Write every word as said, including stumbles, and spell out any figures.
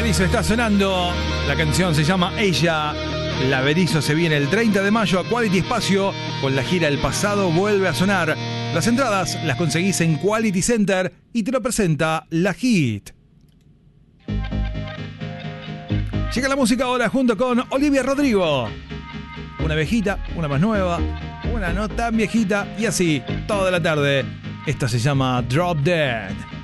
Berizo está sonando. La canción se llama Ella. La Berizo se viene el treinta de mayo a Quality Espacio con la gira El Pasado Vuelve a Sonar. Las entradas las conseguís en Quality Center y te lo presenta La Hit. Llega la música ahora junto con Olivia Rodrigo. Una viejita, una más nueva, una no tan viejita y así toda la tarde. Esta se llama Drop Dead.